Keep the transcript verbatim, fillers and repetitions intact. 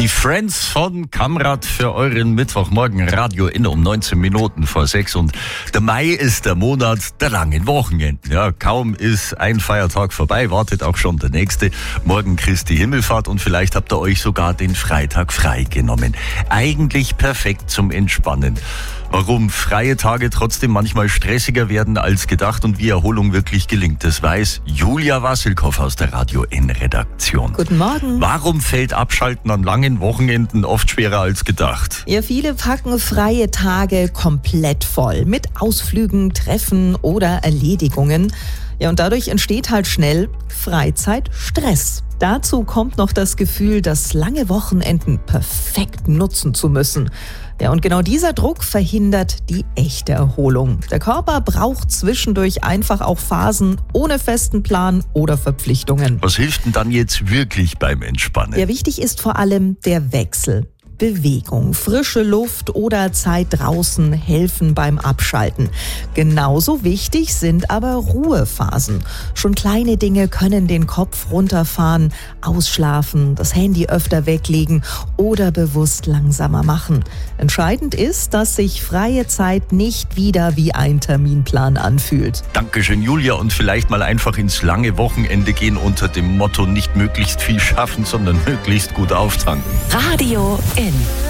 Die Friends von Kamrad für euren Mittwochmorgen Radio in um neunzehn Minuten vor sechs. Und der Mai ist der Monat der langen Wochenenden. Ja, kaum ist ein Feiertag vorbei, wartet auch schon der nächste. Morgen Christi Himmelfahrt und vielleicht habt ihr euch sogar den Freitag frei genommen. Eigentlich perfekt zum Entspannen. Warum freie Tage trotzdem manchmal stressiger werden als gedacht und wie Erholung wirklich gelingt, das weiß Julia Wassilkow aus der Radio N-Redaktion. Guten Morgen. Warum fällt Abschalten an langen Wochenenden oft schwerer als gedacht? Ja, viele packen freie Tage komplett voll mit Ausflügen, Treffen oder Erledigungen. Ja, und dadurch entsteht halt schnell Freizeitstress. Dazu kommt noch das Gefühl, das lange Wochenenden perfekt nutzen zu müssen. Ja, und genau dieser Druck verhindert die echte Erholung. Der Körper braucht zwischendurch einfach auch Phasen ohne festen Plan oder Verpflichtungen. Was hilft denn dann jetzt wirklich beim Entspannen? Ja, wichtig ist vor allem der Wechsel. Bewegung, frische Luft oder Zeit draußen helfen beim Abschalten. Genauso wichtig sind aber Ruhephasen. Schon kleine Dinge können den Kopf runterfahren, ausschlafen, das Handy öfter weglegen oder bewusst langsamer machen. Entscheidend ist, dass sich freie Zeit nicht wieder wie ein Terminplan anfühlt. Dankeschön, Julia. Und vielleicht mal einfach ins lange Wochenende gehen unter dem Motto nicht möglichst viel schaffen, sondern möglichst gut auftanken. Radio N.